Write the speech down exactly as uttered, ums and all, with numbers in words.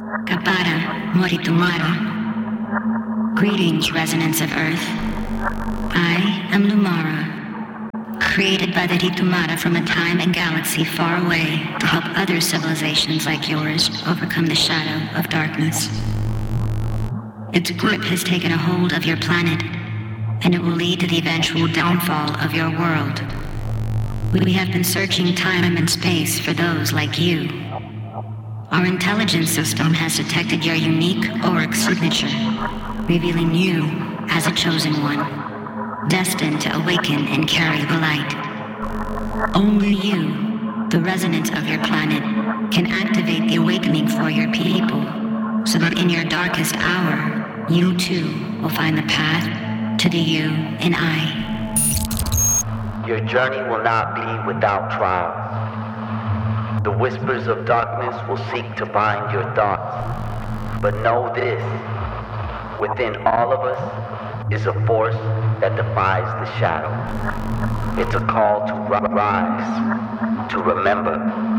Kapara Moritumara. Greetings, resonance of Earth. I am Lumara, created by the Ritumara from a time and galaxy far away to help other civilizations like yours overcome the shadow of darkness. Its grip has taken a hold of your planet, and it will lead to the eventual downfall of your world. We have been searching time and space for those like you. Our intelligence system has detected your unique auric signature, revealing you as a chosen one, destined to awaken and carry the light. Only you, the resonance of your planet, can activate the awakening for your people, so that in your darkest hour, you too will find the path to the you and I. Your journey will not be without trials. The whispers of darkness will seek to bind your thoughts. But know this, within all of us is a force that defies the shadow. It's a call to rise, to remember,